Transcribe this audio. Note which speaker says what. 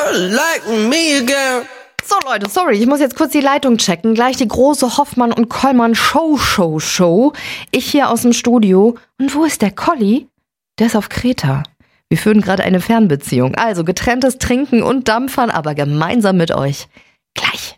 Speaker 1: like me again.
Speaker 2: So Leute, sorry, ich muss jetzt kurz die Leitung checken. Gleich die große Hoffmann und Kollmann Show. Ich hier aus dem Studio. Und wo ist der Colli? Der ist auf Kreta. Wir führen gerade eine Fernbeziehung. Also getrenntes Trinken und Dampfern, aber gemeinsam mit euch. Gleich.